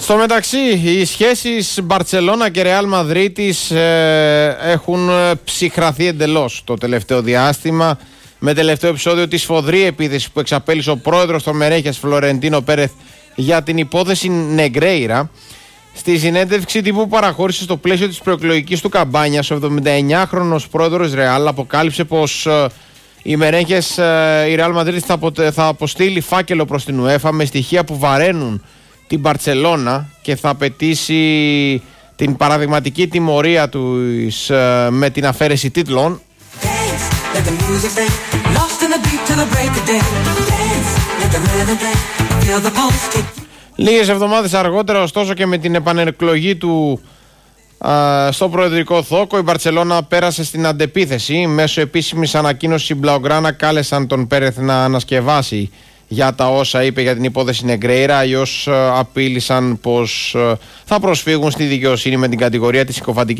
Στο μεταξύ, οι σχέσεις Μπαρτσελώνα και Ρεάλ Μαδρίτης έχουν ψυχραθεί εντελώς το τελευταίο διάστημα, με τελευταίο επεισόδιο τη σφοδρή επίθεση που εξαπέλυσε ο πρόεδρος των Μερέχιας Φλωρεντίνο Πέρεθ για την υπόθεση Νεγκρέιρα. Στη συνέντευξη τύπου που παραχώρησε στο πλαίσιο της προεκλογικής του καμπάνιας, ο 79χρονος πρόεδρος Ρεάλ αποκάλυψε πως οι Μερέχιες, η Ρεάλ Μαδρίτης θα αποστείλει φάκελο προς την UEFA με στοιχεία που βαραίνουν την Μπαρτσελώνα και θα απαιτήσει την παραδειγματική τιμωρία του με την αφαίρεση τίτλων. Λίγες εβδομάδες αργότερα, ωστόσο, και με την επανεκλογή του στο προεδρικό θόκο, η Μπαρτσελώνα πέρασε στην αντεπίθεση. Μέσω επίσημης ανακοίνωσης, οι Μπλαουγκράνα κάλεσαν τον Πέρεθ να ανασκευάσει για τα όσα είπε για την υπόθεση Νεγκρέιρα, αλλιώς απείλησαν πως θα προσφύγουν στη δικαιοσύνη με την κατηγορία της συκοφαντικής